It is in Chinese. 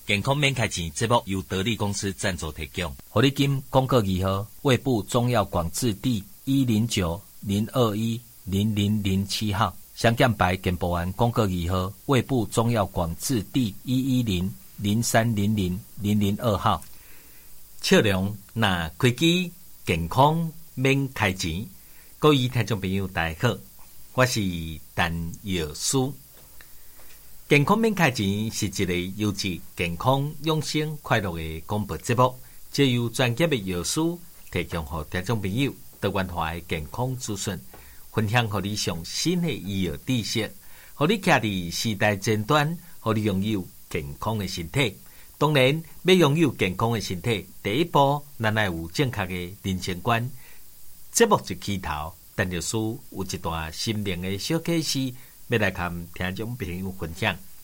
健康免开钱节目由得力公司赞助提供。 活力金公告2号，卫部中药广字第109-021-0007号。香港牌健保案公告2号，卫部中药广字第110-0300-002号。 笑容那开机健康免开钱。各位听众朋友大家好，我是陈药师。健康免开钱是一个优质健康养生快乐的广播节目，借由专业的药师提供给听众朋友多元化的健康资讯，分享给你上新的医药知识，让你徛在时代尖端，让你拥有健康的身体。当然，要拥有健康的身体，第一步咱要有正确的人生观。节目一起头，陈药师有一段心灵的小启示，要来跟听众朋友分享。